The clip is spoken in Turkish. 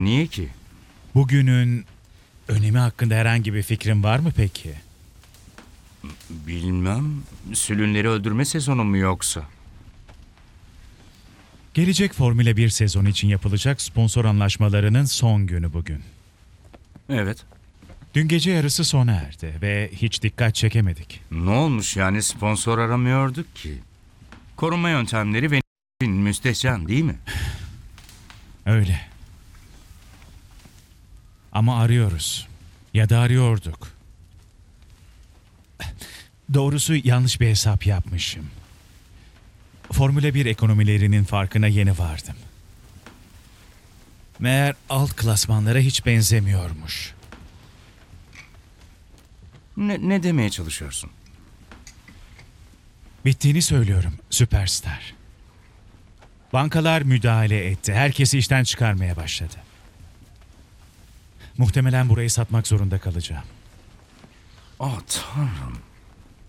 Niye ki? Bugünün önemi hakkında herhangi bir fikrin var mı peki? Bilmem. Sülünleri öldürme sezonu mu yoksa? Gelecek Formula 1 sezonu için yapılacak sponsor anlaşmalarının son günü bugün. Evet. Dün gece yarısı sona erdi ve hiç dikkat çekemedik. Ne olmuş yani, sponsor aramıyorduk ki? Korunma yöntemleri ve müstehcen değil mi? Öyle. Ama arıyoruz. Ya da arıyorduk. Doğrusu yanlış bir hesap yapmışım. Formula 1 ekonomilerinin farkına yeni vardım. Meğer alt klasmanlara hiç benzemiyormuş. Ne demeye çalışıyorsun? Bittiğini söylüyorum, süperstar. Bankalar müdahale etti. Herkesi işten çıkarmaya başladı. Muhtemelen burayı satmak zorunda kalacağım. Ah Tanrım.